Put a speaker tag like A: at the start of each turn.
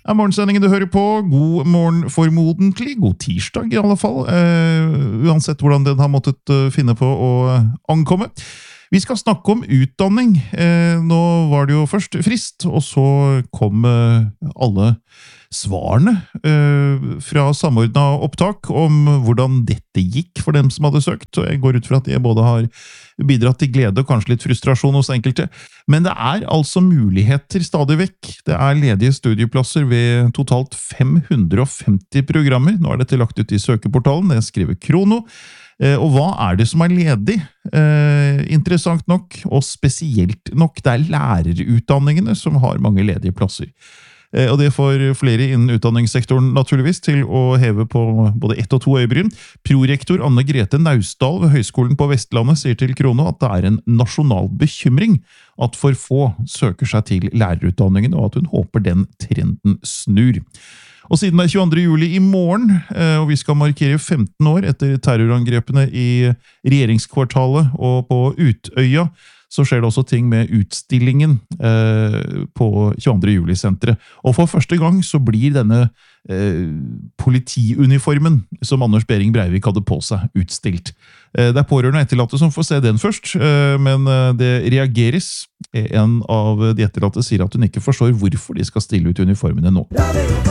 A: Morgensendingen du hører på. God morgen formodentlig. God tirsdag i alle fall. Uansett hvordan den har måttet finne på å ankomme. Vi skal snakke om utdanning. Nå var det jo først frist, og så kom alle svarene fra samordnet opptak om hvordan dette gikk for dem som hadde søkt. Og jeg går ut fra at det både har bidratt til glede og kanskje litt frustrasjon hos enkelte. Men det er altså muligheter stadig vekk. Det er ledige studieplasser ved totalt 550 programmer. Nå er dette lagt ut i søkeportalen, det skriver Krono. Og hva er det som er ledig? Interessant nok, og spesielt nok, det er lærerutdanningene som har mange ledige plasser. Og det får flere innen utdanningssektoren naturligvis til å heve på både 1 og 2 øyebryn. Prorektor Anne Grete Naustdal ved Høgskolen på Vestlandet sier til Krono at det er en nasjonal bekymring at for få søker seg til lærerutdanningen, og at hun håper den trenden snur. Og siden det er 22. juli i morgen, og vi skal markere 15 år etter terrorangrepene i regjeringskvartalet og på Utøya, så skjer det også ting med utstillingen på 22. juli-senteret. Og for første gang så blir denne politiuniformen som Anders Behring Breivik hadde på seg utstilt. Det er pårørende og etterlatte som får se den først, men det reageres. En av de etterlatte sier at hun ikke forstår hvorfor de skal stille ut uniformene nå.